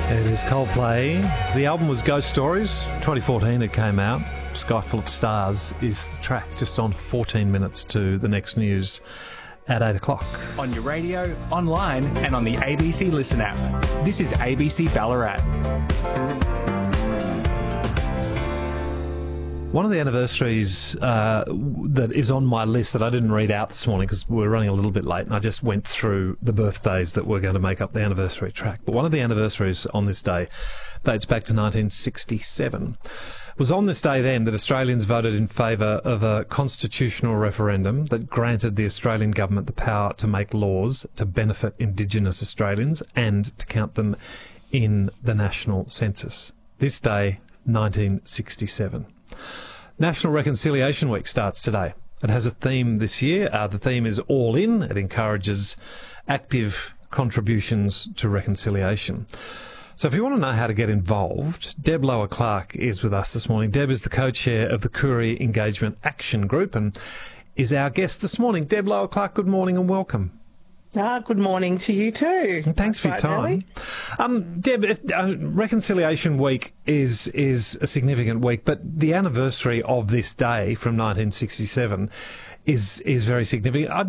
It is Coldplay. The album was Ghost Stories. 2014 it came out. Sky Full of Stars is the track, just on 14 minutes to the next news at 8 o'clock. On your radio, online and on the ABC Listen app. This is ABC Ballarat. One of the anniversaries that is on my list that I didn't read out this morning because we're running a little bit late and I just went through the birthdays that were going to make up the anniversary track. But one of the anniversaries on this day dates back to 1967. It was on this day then that Australians voted in favour of a constitutional referendum that granted the Australian government the power to make laws to benefit Indigenous Australians and to count them in the national census. This day, 1967. National Reconciliation Week starts today. It has a theme this year. The theme is All In. It encourages active contributions to reconciliation. So if you want to know how to get involved, Deb Lower-Clark is with us this morning. Deb is the co-chair of the Koori Engagement Action Group and is our guest this morning. Deb Lower-Clark, good morning and welcome. Good morning to you too. Thanks for your time. Deb, Reconciliation Week is a significant week, but the anniversary of this day from 1967 is very significant.